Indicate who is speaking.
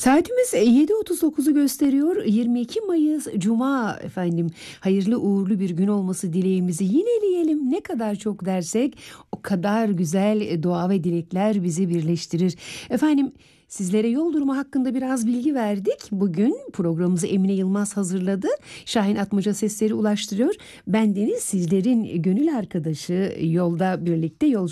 Speaker 1: Saatimiz 7.39'u gösteriyor. 22 Mayıs Cuma efendim. Hayırlı uğurlu bir gün olması dileğimizi yineleyelim. Ne kadar çok dersek o kadar güzel dua ve dilekler bizi birleştirir. Efendim sizlere yol durumu hakkında biraz bilgi verdik. Bugün programımızı Emine Yılmaz hazırladı. Şahin Atmaca sesleri ulaştırıyor. Ben Deniz, sizlerin gönül arkadaşı, yolda birlikte yolculuk